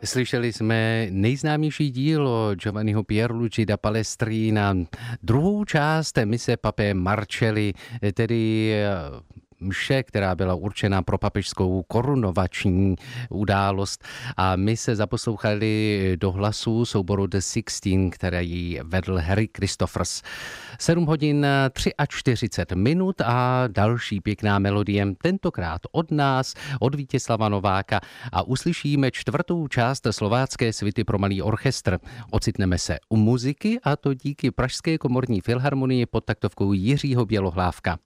Slyšeli jsme nejznámější dílo Giovanniho Pierluigi da Palestrina, druhou část mise Pape Marcelli, tedy mše, která byla určena pro papežskou korunovační událost. A my se zaposlouchali do hlasu souboru The Sixteen, který vedl Harry Christophers. 7 hodin 43 minut a další pěkná melodie, tentokrát od nás, od Vítězslava Nováka, a uslyšíme čtvrtou část slovácké svity pro malý orchestr. Ocitneme se u muziky, a to díky Pražské komorní filharmonii pod taktovkou Jiřího Bělohlávka.